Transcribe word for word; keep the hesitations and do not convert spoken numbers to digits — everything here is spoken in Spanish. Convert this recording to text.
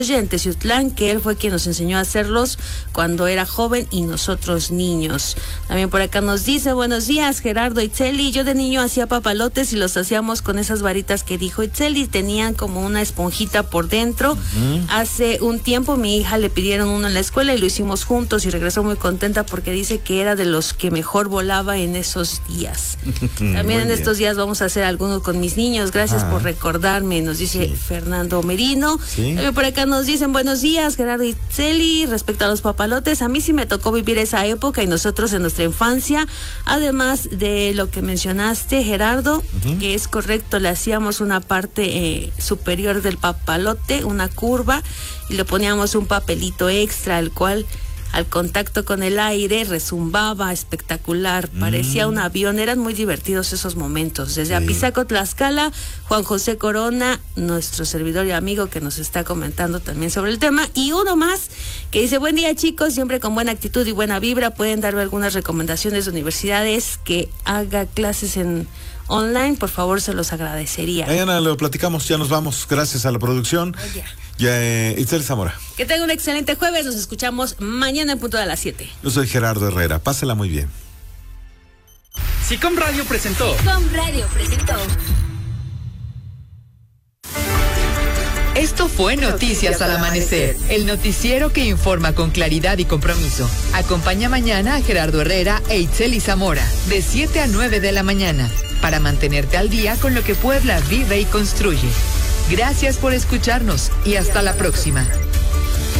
en Teciutlán, que él fue quien nos enseñó a hacerlos cuando era joven y nosotros niños. También por acá nos dice, buenos días Gerardo, Itzeli, yo de niño hacía papalotes y los hacíamos con esas varitas que dijo Itzeli, tenían como una esponjita por dentro. Uh-huh. Hace un tiempo mi hija le pidieron uno en la escuela y lo hicimos juntos y regresó muy contenta porque dice que era de los que mejor volaba en esos días. También en estos días vamos a hacer alguno con mis niños, gracias ah. por recordarme, nos dice sí. Fernando Merino. ¿Sí? También por acá nos dicen buenos días Gerardo y Itzeli, respecto a los papalotes, a mí sí me tocó vivir esa época y nosotros en nuestra infancia, además de lo que mencionaste Gerardo, uh-huh. que es correcto, le hacíamos una parte eh, superior del papalote, una curva, y le poníamos un papelito extra, el cual al contacto con el aire rezumbaba espectacular, parecía mm. un avión, eran muy divertidos esos momentos. Desde sí. Apizaco, Tlaxcala, Juan José Corona, nuestro servidor y amigo que nos está comentando también sobre el tema, y uno más que dice, buen día chicos, siempre con buena actitud y buena vibra, pueden darme algunas recomendaciones de universidades que haga clases en online, por favor se los agradecería. Mañana lo platicamos, ya nos vamos, gracias a la producción. Oye. Ya, eh, Itzeli Zamora. Que tenga un excelente jueves, nos escuchamos mañana en punto de las siete. Yo soy Gerardo Herrera, pásela muy bien. Sicom Radio presentó. Sicom Radio presentó. Esto fue Noticias al Amanecer, el noticiero que informa con claridad y compromiso. Acompaña mañana a Gerardo Herrera e Itzeli Zamora, de siete a nueve de la mañana, para mantenerte al día con lo que Puebla vive y construye. Gracias por escucharnos y hasta la próxima.